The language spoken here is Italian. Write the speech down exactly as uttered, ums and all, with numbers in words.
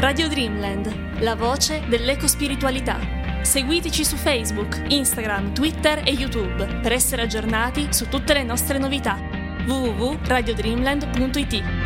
Radio Dreamland, la voce dell'ecospiritualità. Seguiteci su Facebook, Instagram, Twitter e YouTube per essere aggiornati su tutte le nostre novità. w w w punto radio dreamland punto i t